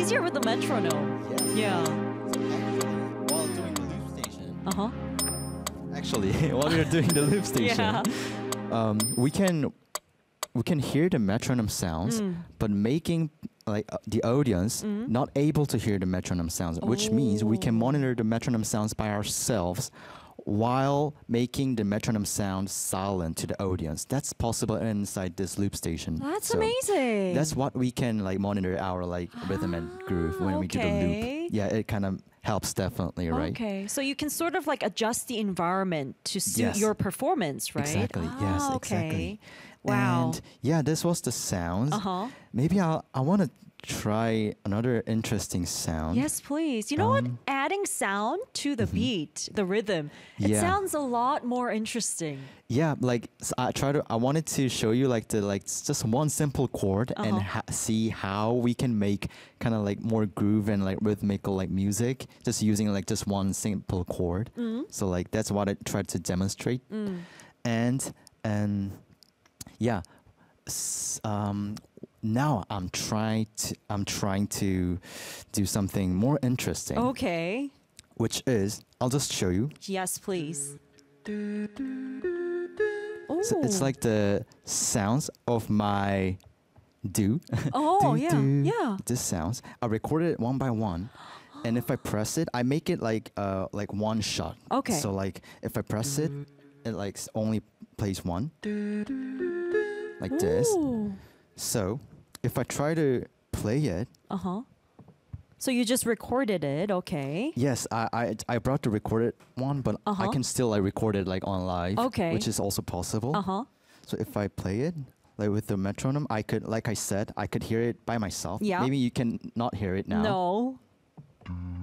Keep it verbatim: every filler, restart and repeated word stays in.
easier with the metronome. Yeah. Yeah. So actually, while doing the loop station, Uh huh. actually, while we are doing the loop station, Yeah. um, we can we can hear the metronome sounds, Mm. but making like uh, the audience Mm. not able to hear the metronome sounds, which means we can Oh. monitor the metronome sounds by ourselves while making the metronome sound silent to the audience. That's possible inside this loop station. That's So amazing. That's what we can like monitor our like rhythm and groove when we do the okay. loop. Yeah, it kind of helps definitely, right? Okay, so you can sort of like adjust the environment to suit Yes. your performance, right? Exactly. Yes, Ah, exactly. okay. Wow. And yeah, this was the sounds. Uh huh. Maybe I'll, I want to try another interesting sound. Yes, please. You know what? Um, Adding sound to the beat, the rhythm, it Yeah. sounds a lot more interesting. Yeah, like s I I try to. I wanted to show you like the like s- just one simple chord and Uh-huh. ha- see how we can make kind of like more groove and like rhythmical like music just using like just one simple chord. Mm. So like that's what I tried to demonstrate. Mm. And and yeah, s- um, now I'm trying to I'm trying to do something more interesting, Okay. which is I'll just show you. Yes, please. So it's Ooh. like the sounds of my do. Oh, do, yeah, do. yeah. This sounds. I recorded it one by one, and if I press it, I make it like uh like one shot. Okay. So like if I press it, it like s- only plays one. Like this. Ooh. So if I try to play it, Uh huh. So you just recorded it, okay? yes, I I, I brought the recorded one, but I Uh-huh. can still like record it like on live, Okay. which is also possible. Uh huh. So if I play it like with the metronome, I could, like I said, I could hear it by myself. Yeah. Maybe you can not hear it now. No.